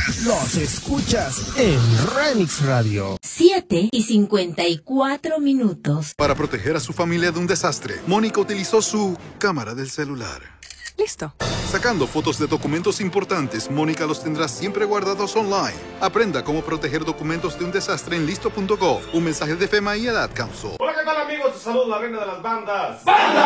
Los escuchas en Remix Radio. 7:54. Para proteger a su familia de un desastre, Mónica utilizó su cámara del celular. Listo. Sacando fotos de documentos importantes, Mónica los tendrá siempre guardados online. Aprenda cómo proteger documentos de un desastre en listo.gov. Un mensaje de FEMA y el Ad Council. Hola, ¿qué tal, amigos? Te saludo la reina de las bandas.